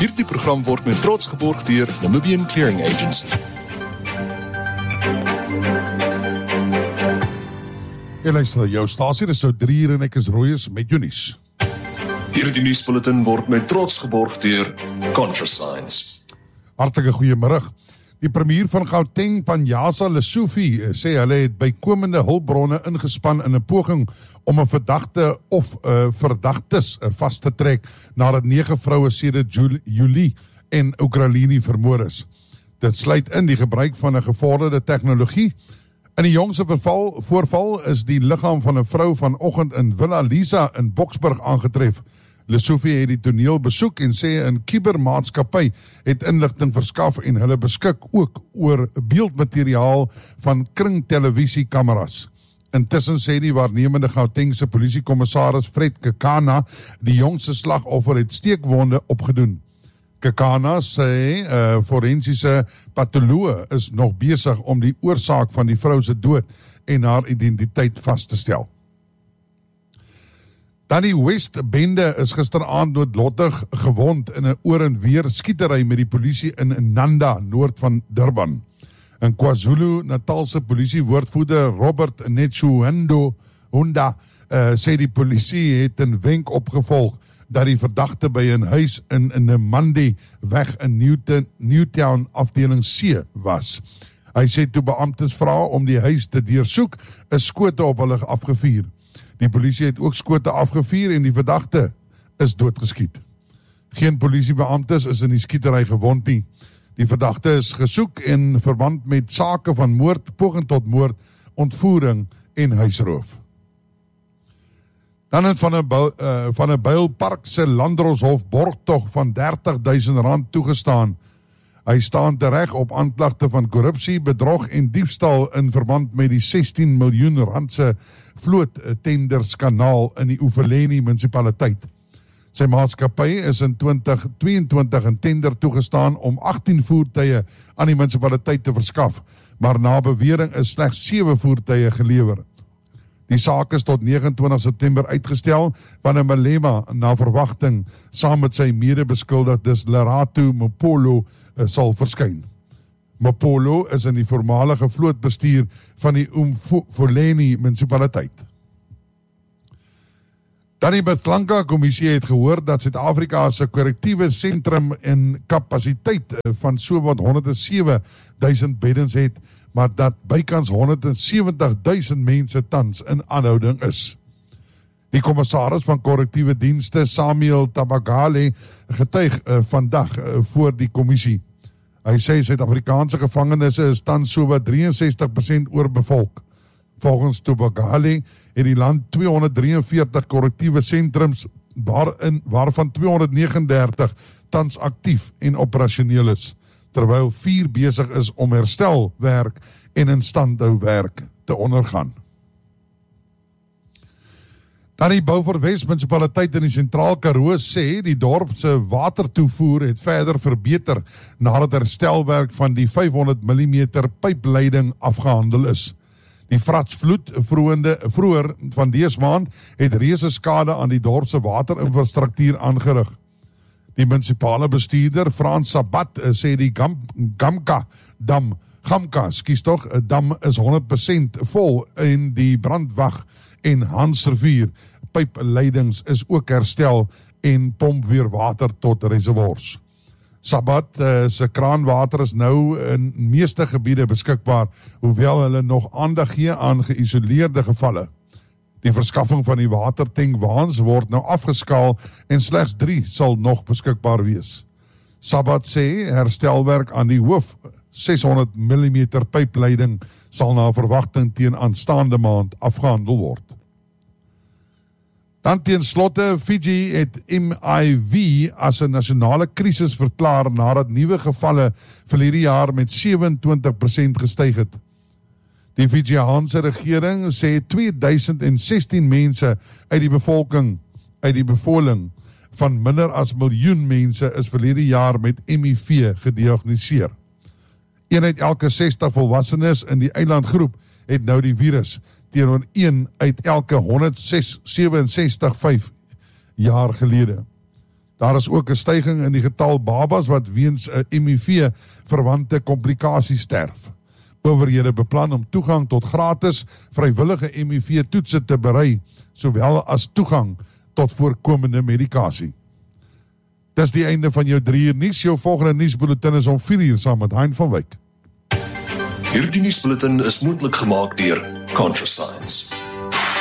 Hierdie program word met trots geborg deur Namibian Clearing Agency. Jy luister, jou stasie is so 3 uur en ek is Rooies met Eunice. Hierdie nuusbulletin word met trots geborg deur ContraScience. Hartlike goeiemiddag. Die premier van Gauteng, Panjasa Lesufi, sê hulle het bykomende hulpbronne ingespan in 'n poging om 'n verdagte of verdagtes vas te trek nadat 9 vroue sedert Julie en Oekraïne vermoor is. Dit sluit in die gebruik van 'n gevorderde tegnologie. In die jongste voorval is die liggaam van 'n vrou vanoggend in Villa Lisa in Boksburg aangetref. Lesufi het die toneel besoek en sê 'n kubermaatskappy het inligting verskaf en hulle beskik ook oor beeldmateriaal van kringtelevisiekameras. Intussen sê die waarnemende Gautengse polisiekommissaris Fred Kekana die jongste slagoffer het steekwonde opgedoen. Kekana sê forensiese patoloog is nog besig om die oorsaak van die vrou se dood en haar identiteit vas te stel. Dan die West-bende is gisteraand noodlottig gewond in 'n oor en weer skietery met die polisie in Nanda, noord van Durban. In KwaZulu-Natalse polisiewoordvoerder Robert Netsuhando Honda sê die polisie het 'n wenk opgevolg dat die verdagte by 'n huis in 'n Mandi weg in Newtown afdeling C was. Hy sê toe beamptes vra om die huis te deursoek, is skote op hulle afgevuur. Die polisie het ook skote afgevuur en die verdagte is doodgeskiet. Geen polisiebeamptes is in die skietery gewond nie. Die verdagte is gesoek in verband met sake van moord, poging tot moord, ontvoering en huisroof. Dan het van 'n Builpark se Landdroshof borgtog van R30.000 toegestaan. Hy staan tereg op aanklagte van korrupsie, bedrog en diefstal in verband met die R16 miljoen se vloottenderskanaal in die Oeverleni munisipaliteit. Sy maatskappy is in 2022 'n tender toegestaan om 18 voertuie aan die munisipaliteit te verskaf, maar na bewering is slegs 7 voertuie gelewer. Die saak is tot 29 September uitgestel, wanneer Malema na verwagting saam met sy medebeskuldigdes Lerato Mopolo sal verskyn. Mopolo is in die voormalige vlootbestuur van die Umfoleni munisipaliteit. Dan die Batlanka Kommissie het gehoor dat Suid-Afrika se korrektiewe sentrum in kapasiteit van sowat 107.000 beddens het, maar dat bykans 170.000 mense tans in aanhouding is. Die kommissaris van korrektiewe dienste, Samuel Tabagale, getuig vandag voor die kommissie. Hy sê Suid-Afrikaanse gevangenisse is tans sowat 63% oorbevolk. Volgens Tabagale het die land 243 korrektiewe sentrums waarvan 239 tans aktief en operasioneel is, terwyl 4 besig is om herstelwerk en instandhouwerk te ondergaan. Dan die Beaufort-Wes munisipaliteit in die Sentraal Karoo sê die dorp se watertoevoer het verder verbeter nadat herstelwerk van die 500 mm pypleiding afgehandel is. Die Fratsvloed vroeër van dese maand het reuse skade aan die dorp se waterinfrastruktuur aangerig. Die munisipale bestuurder Frans Sabat sê die Gamka dam is 100% vol en die Brandwag en Hansrivier pypleidings is ook herstel en pomp weer water tot reservoirs. Sabat se kraanwater is nou in meeste gebiede beskikbaar, hoewel hulle nog aandag gee aan geïsoleerde gevalle. Die verskaffing van die watertankwaans word nou afgeskaal en slegs 3 sal nog beskikbaar wees. Sabat sê herstelwerk aan die hoof 600 mm pypleiding sal na verwagting teen aanstaande maand afgehandel word. Dan teen slotte, Fiji het MIV as 'n nasionale krisis verklaar nadat nuwe gevalle vir hierdie jaar met 27% gestyg het. Die Fijiaanse regering sê 2016 mense uit die bevolking van minder as miljoen mense is vir hierdie jaar met HIV gediagnoseer. 1 uit elke 60 volwassenes in die eilandgroep het nou die virus, teenoor 1 uit elke 167 5 jaar gelede. Daar is ook 'n styging in die getal babas wat weens 'n HIV-verwante komplikasie sterf. Owerhede beplan om toegang tot gratis vrywillige HIV-toetse te berei, sowel as toegang tot voorkomende medikasie. Dis die einde van jou 3 uur nuus. Jou volgende nuusbulletin is om 4 uur saam met Hein van Wyk. Hierdie nuusbulletin is moontlik gemaak deur ContraScience.